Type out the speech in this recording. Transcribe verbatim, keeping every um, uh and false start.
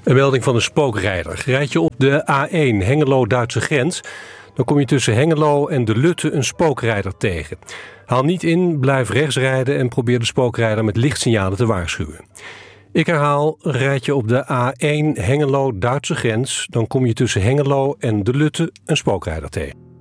Een melding van een spookrijder. Rijd je op de A één Hengelo-Duitse grens, dan kom je tussen Hengelo en De Lutte een spookrijder tegen. Haal niet in, blijf rechts rijden en probeer de spookrijder met lichtsignalen te waarschuwen. Ik herhaal, rijd je op de A één Hengelo-Duitse grens, dan kom je tussen Hengelo en De Lutte een spookrijder tegen.